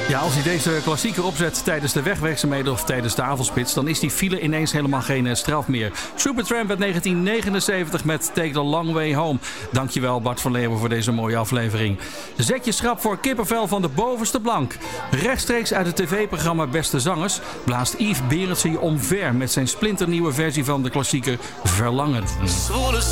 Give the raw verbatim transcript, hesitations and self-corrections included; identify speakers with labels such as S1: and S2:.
S1: Ja, als hij deze klassieker opzet tijdens de wegwerkzaamheden of tijdens de avondspits, dan is die file ineens helemaal geen uh, straf meer. Supertramp uit negentien negenenzeventig met Take the Long Way Home. Dankjewel Bart van Leeuwen voor deze mooie aflevering. Zet je schrap voor kippenvel van de bovenste plank. Rechtstreeks uit het tv-programma Beste Zangers blaast Yves Berendsen je omver met zijn splinternieuwe versie van de klassieker Verlangen.